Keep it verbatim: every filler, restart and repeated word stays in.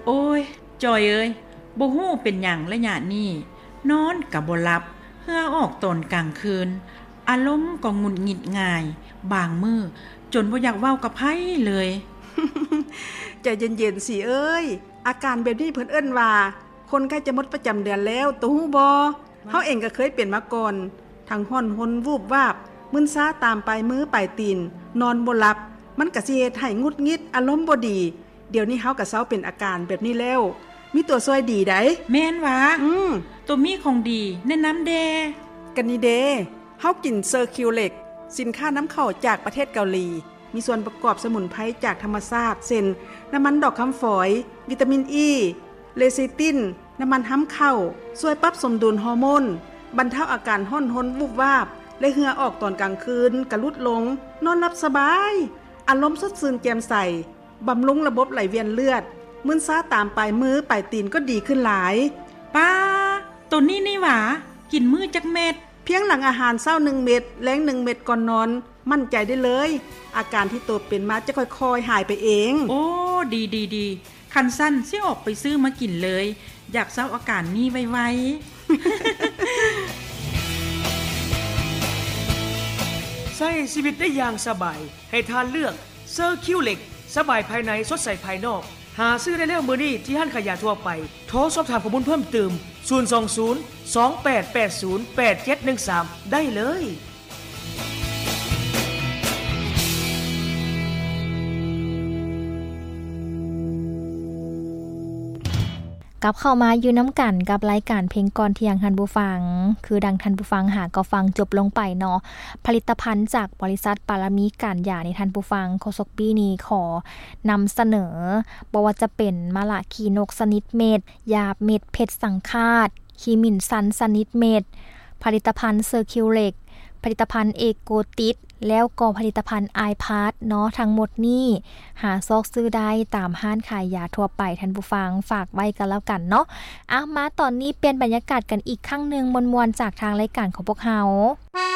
โอ้ยจอยเอ้ยบ่ฮู้เป็นหยังละหยะนี่นอนก็บ่หลับเหื่อออกตอนกลางคืนอารมณ์ก็หงุดหงิดง่ายบางมื้อจนบ่อยากเว้ากับไผเลยใจเย็นๆสิเอ้ยอาการแบบนี้เพิ่นเอิ้นว่าคนใกล้จะหมดประจำเดือนแล้วตูฮู้บ่เฮาเองก็เคยเป็นมาก่อนทั้งฮ้อนหนวูบวาบมึนซาตามปลายมือปลายตีนนอนบ่หลับมันก็สิเฮ็ดให้หงุดหงิดอารมณ์บ่ดีเดี๋ยวนี้เฮาก็เซาเป็นอาการแบบนี้แล้วมีตัวช่วยดีไดแม่นวะอืมตัวมีของดีแนะนำแดกันนี่เด้เฮากินเซอร์คิวเล็กสินค้าน้ำเข้าจากประเทศเกาหลีมีส่วนประกอบสมุนไพรจากธรรมชาติเช่นน้ำมันดอกคำฝอยวิตามินอีเลซิตินน้ำมันห้ำเข้าช่วยปรับสมดุลฮอร์โมนบรรเทาอาการห้อนหนวูบวาบและเหงื่อออกตอนกลางคืนกระลุดลงนอนหลับสบายอารมณ์สดชื่นแจ่มใสบำรุงระบบไหลเวียนเลือดมึนซาตามปลายมือปลายตีนก็ดีขึ้นหลายป้าตัวนี้นี่หว่ากินมื้อจักเม็ดเพียงหลังอาหารเช้าหนึ่งเม็ดแลงหนึ่งเม็ดก่อนนอนมั่นใจได้เลยอาการที่ตัวเป็นมาจะค่อยๆหายไปเองโอ้ดีๆๆคันสั้นสิออกไปซื้อมากินเลยอยากเซาอาการนี้ไวๆใช้ชีวิตได้อย่างสบายให้ทานเลือกเซอร์คิวเล็กสบายภายในสดใสภายนอกหาซื้อได้แล้วมื้อนี้ที่ห้างขายยาทั่วไปโทรสอบถามข้อมูลเพิ่มเติมศูนย์ สอง ศูนย์ สอง แปด แปด ศูนย์ แปด เจ็ด หนึ่ง สามได้เลยกลับเข้ามาอยู่น้ำกันกับรายการเพลงก่อนเที่ยงทันผู้ฟังคือดังทันผู้ฟังหากก็ฟังจบลงไปเนาะผลิตภัณฑ์จากบริษัทปารามีการยาในทันผู้ฟังโคศกปีนี้ขอนำเสนอบ่ว่าจะเป็นมะละขีนกสนิทเม็ดยาเม็ดเพชรสังฆาตขีมินซันสนิทเม็ดผลิตภัณฑ์เซอร์คิวเล็กผลิตภัณฑ์เอโกติสแล้วก็ผลิตภัณฑ์ไอพาร์ทเนาะทั้งหมดนี้หาซอกซื้อได้ตามห้างขายยาทั่วไปท่านผู้ฟังฝากไว้กันแล้วกันเนาะอ่ะมาตอนนี้เปลี่ยนบรรยากาศกันอีกครั้งนึงมวลๆจากทางรายการของพวกเฮา